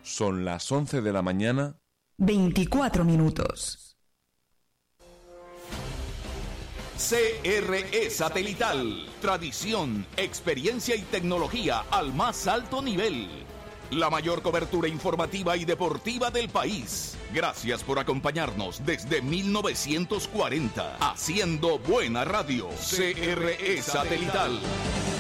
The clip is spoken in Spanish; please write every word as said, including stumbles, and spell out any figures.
Son las once de la mañana. veinticuatro minutos. C R E Satelital. Tradición, experiencia y tecnología al más alto nivel. La mayor cobertura informativa y deportiva del país. Gracias por acompañarnos desde mil novecientos cuarenta. Haciendo buena radio. C R E Satelital.